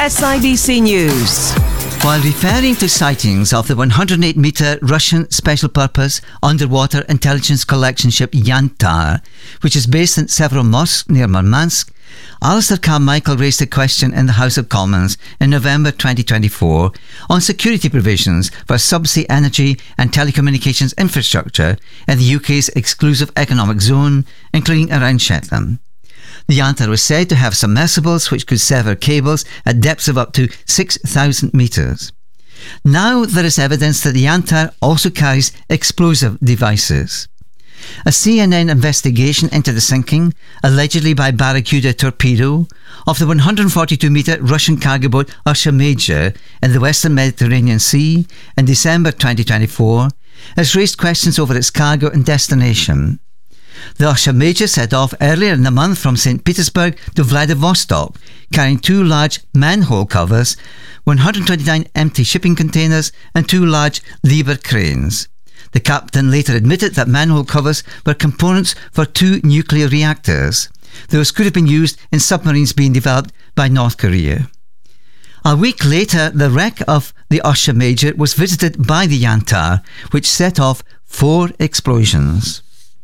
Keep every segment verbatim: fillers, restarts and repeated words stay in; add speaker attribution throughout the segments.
Speaker 1: S I B C News.
Speaker 2: While referring to sightings of the one hundred eight metre Russian Special Purpose Underwater Intelligence Collection ship Yantar, which is based in Severomorsk near Murmansk, Alistair Carmichael raised a question in the House of Commons in November twenty twenty-four on security provisions for subsea energy and telecommunications infrastructure in the U K's exclusive economic zone, including around Shetland. The Yantar was said to have submersibles which could sever cables at depths of up to six thousand metres. Now there is evidence that the Yantar also carries explosive devices. A C N N investigation into the sinking, allegedly by Barracuda torpedo, of the one hundred forty-two metre Russian cargo boat Usha Major in the Western Mediterranean Sea in December twenty twenty-four has raised questions over its cargo and destination. The Usha Major set off earlier in the month from Saint Petersburg to Vladivostok, carrying two large manhole covers, one hundred twenty-nine empty shipping containers and two large Liebherr cranes. The captain later admitted that manhole covers were components for two nuclear reactors. Those could have been used in submarines being developed by North Korea. A week later, the wreck of the Usha Major was visited by the Yantar, which set off four explosions.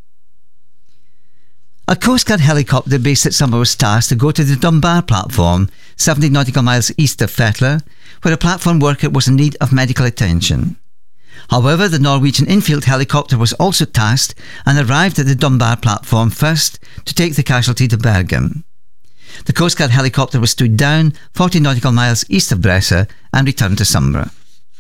Speaker 2: A Coast Guard helicopter based at Summer was tasked to go to the Dunbar platform, seventy nautical miles east of Fetler, where a platform worker was in need of medical attention. However, the Norwegian infield helicopter was also tasked and arrived at the Dunbar platform first to take the casualty to Bergen. The Coast Guard helicopter was stood down forty nautical miles east of Bressa and returned to Summer.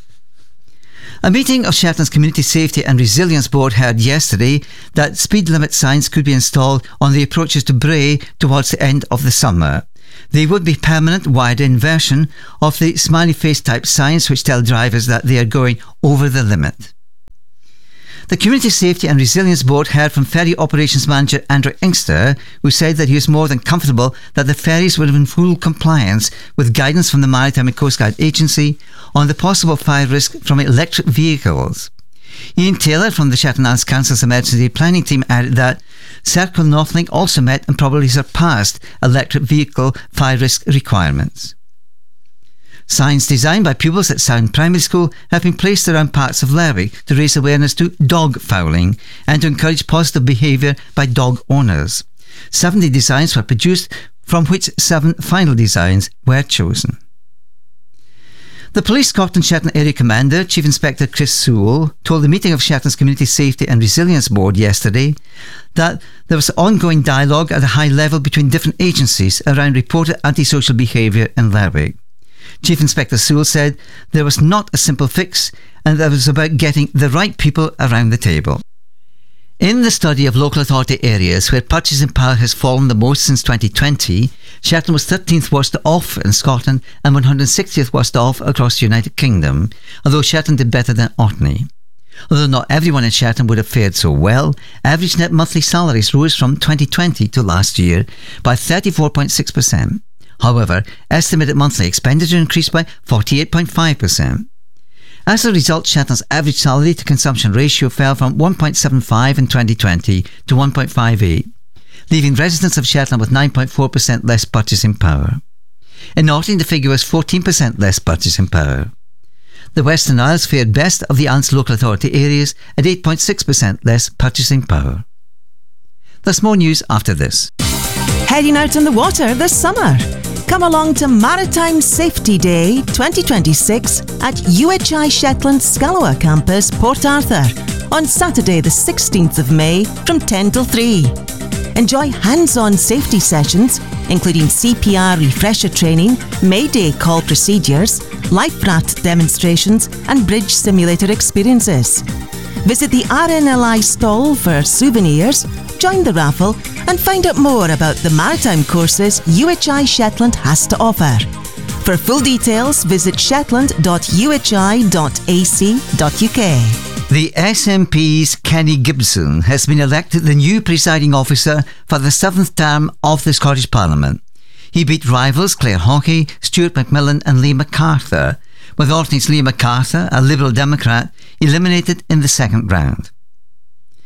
Speaker 2: A meeting of Shetland's Community Safety and Resilience Board heard yesterday that speed limit signs could be installed on the approaches to Bray towards the end of the summer. They would be permanent, wired-in version of the smiley face type signs which tell drivers that they are going over the limit. The Community Safety and Resilience Board heard from Ferry Operations Manager Andrew Inkster, who said that he was more than comfortable that the ferries were in full compliance with guidance from the Maritime and Coast Guard Agency on the possible fire risk from electric vehicles. Ian Taylor from the Shetland Islands Council's Emergency Planning Team added that Circle Northlink also met and probably surpassed electric vehicle fire risk requirements. Signs designed by pupils at Sound Primary School have been placed around parts of Lerwick to raise awareness to dog fouling and to encourage positive behaviour by dog owners. seventy designs were produced, from which seven final designs were chosen. The Police Scotland Shetland Area Commander, Chief Inspector Chris Sewell, told the meeting of Shetland's Community Safety and Resilience Board yesterday that there was ongoing dialogue at a high level between different agencies around reported antisocial behaviour in Lerwick. Chief Inspector Sewell said there was not a simple fix and that it was about getting the right people around the table. In the study of local authority areas where purchasing power has fallen the most since twenty twenty, Shetland was thirteenth worst off in Scotland and one hundred sixtieth worst off across the United Kingdom, although Shetland did better than Orkney. Although not everyone in Shetland would have fared so well, average net monthly salaries rose from twenty twenty to last year by thirty-four point six percent. However, estimated monthly expenditure increased by forty-eight point five percent. As a result, Shetland's average salary to consumption ratio fell from one point seven five in twenty twenty to one point five eight, leaving residents of Shetland with nine point four percent less purchasing power. In Orkney, the figure was fourteen percent less purchasing power. The Western Isles fared best of the Islands local authority areas at eight point six percent less purchasing power. There's more news after this.
Speaker 1: Heading out on the water this summer. Come along to Maritime Safety Day twenty twenty-six at U H I Shetland Scallowa Campus, Port Arthur, on Saturday the sixteenth of May from ten till three. Enjoy hands-on safety sessions, including C P R refresher training, Mayday call procedures, life raft demonstrations and bridge simulator experiences. Visit the R N L I stall for souvenirs, join the raffle and find out more about the maritime courses U H I Shetland has to offer. For full details, visit shetland dot u h i dot a c dot u k.
Speaker 2: The S N P's Kenny Gibson has been elected the new presiding officer for the seventh term of the Scottish Parliament. He beat rivals Claire Hawkey, Stuart McMillan and Lee MacArthur, with Orkney's Lee MacArthur, a Liberal Democrat, eliminated in the second round.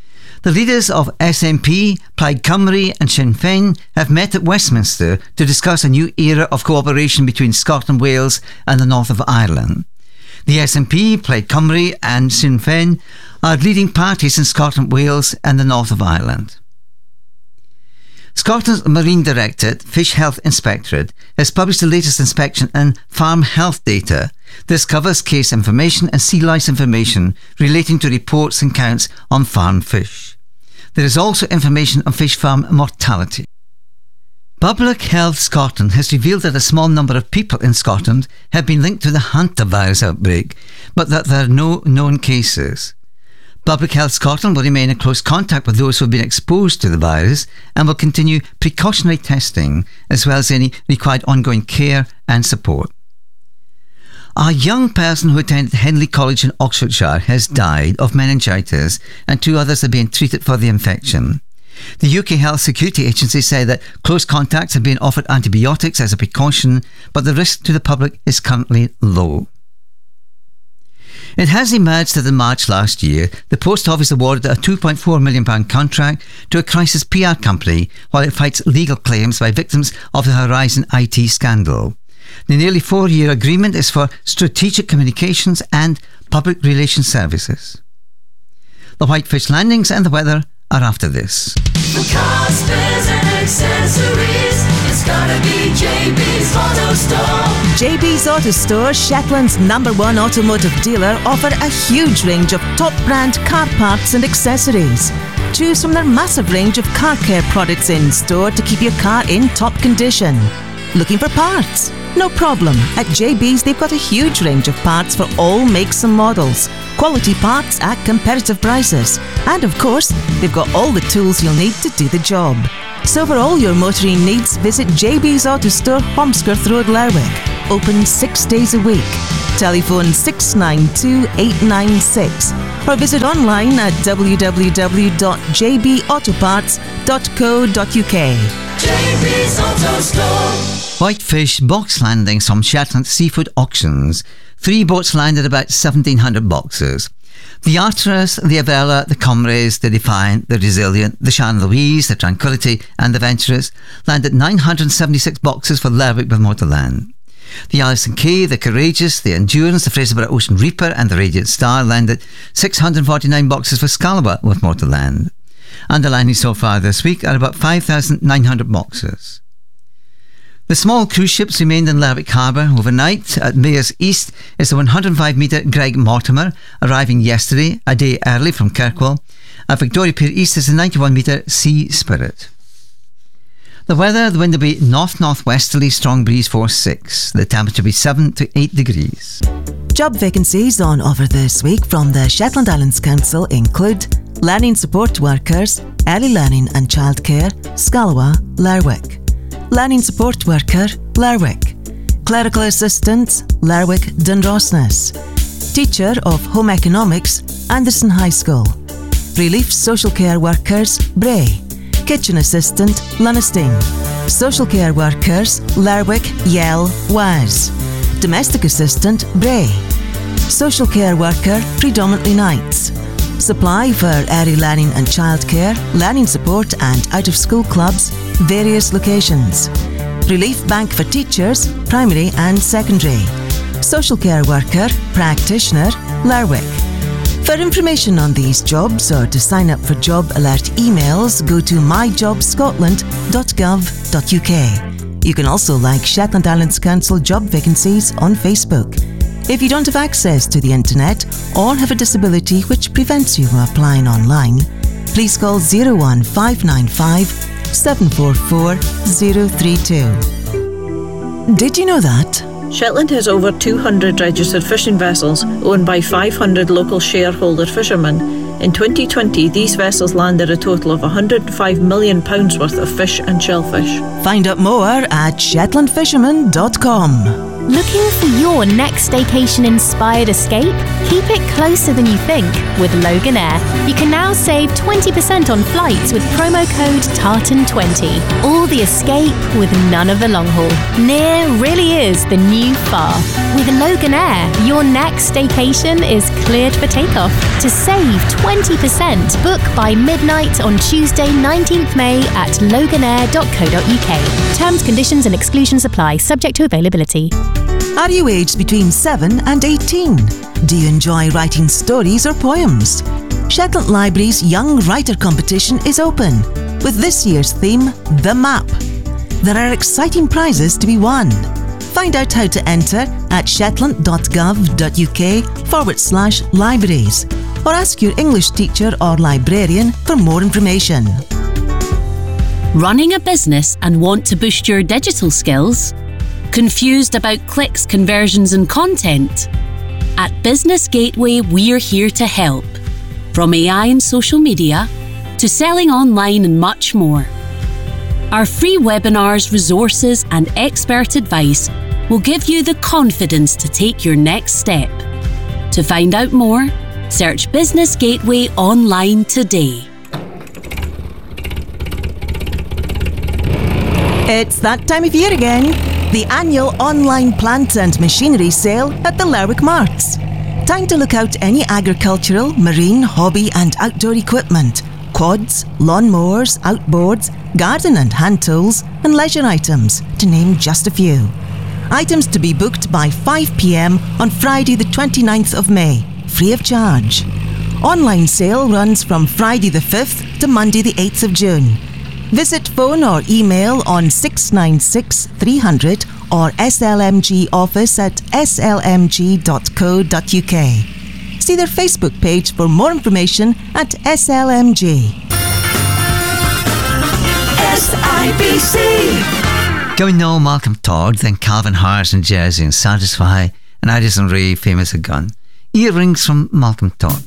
Speaker 2: The leaders of S N P, Plaid Cymru and Sinn Féin have met at Westminster to discuss a new era of cooperation between Scotland, Wales and the north of Ireland. The S N P, Plaid Cymru and Sinn Féin are leading parties in Scotland, Wales and the north of Ireland. Scotland's Marine Directorate, Fish Health Inspectorate, has published the latest inspection and farm health data. This covers case information and sea lice information relating to reports and counts on farm fish. There is also information on fish farm mortality. Public Health Scotland has revealed that a small number of people in Scotland have been linked to the hantavirus outbreak, but that there are no known cases. Public Health Scotland will remain in close contact with those who have been exposed to the virus and will continue precautionary testing as well as any required ongoing care and support. A young person who attended Henley College in Oxfordshire has died of meningitis and two others are being treated for the infection. The U K Health Security Agency said that close contacts have been offered antibiotics as a precaution, but the risk to the public is currently low. It has emerged that in March last year, the Post Office awarded a two point four million pounds contract to a crisis P R company while it fights legal claims by victims of the Horizon I T scandal. The nearly four-year agreement is for strategic communications and public relations services. The Whitefish landings and the weather are after this.
Speaker 3: For cars, spares and accessories, it's gotta be J B's Auto Store.
Speaker 1: J B's Auto Store, Shetland's number one automotive dealer, offer a huge range of top brand car parts and accessories. Choose from their massive range of car care products in store to keep your car in top condition. Looking for parts? No problem. At J B's they've got a huge range of parts for all makes and models. Quality parts at competitive prices. And of course, they've got all the tools you'll need to do the job. So for all your motoring needs, visit J B's Auto Store, Holmskirth Road, Lerwick. Open six days a week. Telephone six nine two, eight nine six or visit online at w w w dot j b autoparts dot co dot u k.
Speaker 3: J B's Auto Store.
Speaker 2: Whitefish box landings from Shetland Seafood Auctions. Three boats landed about seventeen hundred boxes. The Artemis, the Avella, the Comrades, the Defiant, the Resilient, the Shannon Louise, the Tranquility and the Venturous landed nine hundred seventy-six boxes for Lerwick with Motorland. The Alison Kay, the Courageous, the Endurance, the Fraserburgh Ocean Reaper and the Radiant Star landed six hundred forty-nine boxes for Scalaba with Motorland. And the landings so far this week are about five thousand nine hundred boxes. The small cruise ships remained in Lerwick Harbour overnight. At Mayors East is the one hundred five metre Greg Mortimer, arriving yesterday, a day early from Kirkwall. At Victoria Pier East is the ninety-one metre Sea Spirit. The weather, the wind will be north-northwesterly, strong breeze force six. The temperature will be seven to eight degrees.
Speaker 1: Job vacancies on offer this week from the Shetland Islands Council include learning support workers, early learning and childcare, Scalawa, Lerwick. Learning support worker, Lerwick. Clerical assistants, Lerwick, Dunrossness. Teacher of home economics, Anderson High School. Relief social care workers, Bray. Kitchen assistant, Lunnestine. Social care workers, Lerwick, Yell, Waz. Domestic assistant, Bray. Social care worker, predominantly nights. Supply for early learning and childcare, learning support and out-of-school clubs, various locations. Relief bank for teachers, primary and secondary. Social care worker, practitioner, Lerwick. For information on these jobs or to sign up for job alert emails, go to my job scotland dot gov dot u k. You can also like Shetland Islands Council job vacancies on Facebook. If you don't have access to the internet or have a disability which prevents you from applying online, please call zero one five nine five, seven four four, zero three two. Did you know that?
Speaker 4: Shetland has over two hundred registered fishing vessels owned by five hundred local shareholder fishermen. In twenty twenty, these vessels landed a total of one hundred five million pounds worth of fish and shellfish.
Speaker 1: Find out more at shetland fisherman dot com.
Speaker 5: Looking for your next staycation-inspired escape? Keep it closer than you think with Loganair. You can now save twenty percent on flights with promo code Tartan twenty. All the escape with none of the long haul. Near really is the new far. With Loganair, your next staycation is cleared for takeoff. To save twenty percent, book by midnight on Tuesday, nineteenth May at loganair dot co dot uk. Terms, conditions and exclusions apply, subject to availability.
Speaker 1: Are you aged between seven and eighteen? Do you enjoy writing stories or poems? Shetland Library's Young Writer Competition is open, with this year's theme, The Map. There are exciting prizes to be won. Find out how to enter at shetland.gov.uk forward slash libraries, or ask your English teacher or librarian for more information.
Speaker 6: Running a business and want to boost your digital skills? Confused about clicks, conversions and content? At Business Gateway, we're here to help. From A I and social media to selling online and much more. Our free webinars, resources and expert advice will give you the confidence to take your next step. To find out more, search Business Gateway online today.
Speaker 1: It's that time of year again. The annual online plant and machinery sale at the Lerwick Marts. Time to look out any agricultural, marine, hobby and outdoor equipment, quads, lawnmowers, outboards, garden and hand tools and leisure items, to name just a few. Items to be booked by five p m on Friday the twenty-ninth of May, free of charge. Online sale runs from Friday the fifth to Monday the eighth of June. Visit phone or email on six nine six three hundred or S L M G office at s l m g dot co dot u k. See their Facebook page for more information at S L M G.
Speaker 3: S I B C.
Speaker 2: Going now, Malcolm Todd, then Calvin Harris and Jersey and Satisfy, and Addison Rae, Famous a Gun. Earrings from Malcolm Todd.